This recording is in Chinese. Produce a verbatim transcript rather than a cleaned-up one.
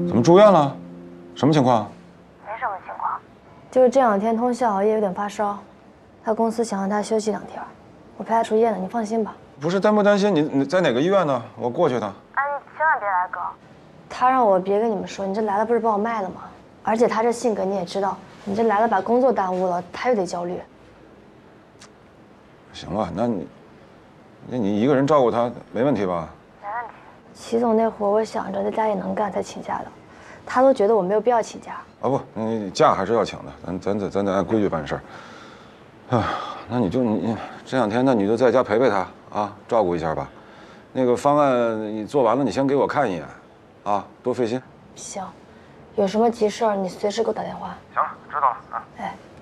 怎么住院了？什么情况？ 没什么情况，就是这两天通宵熬夜，有点发烧。他公司想让他休息两天，我陪他出院了，你放心吧。 不是担不担心？你你在哪个医院呢？我过去趟。 哎，你千万别来，哥。他让我别跟你们说，你这来了不是把我卖了吗？而且他这性格你也知道，你这来了把工作耽误了，他又得焦虑。 行了，那你，那你一个人照顾他没问题吧？ 没问题。齐总那活我想着在家里能干才请假的，他都觉得我没有必要请假。 啊不，你假还是要请的，咱咱得咱得按规矩办事儿。啊，那你就你这两天，那你就在家陪陪他啊，照顾一下吧。那个方案你做完了，你先给我看一眼，啊，多费心。 行，有什么急事儿你随时给我打电话。 行了，知道了啊。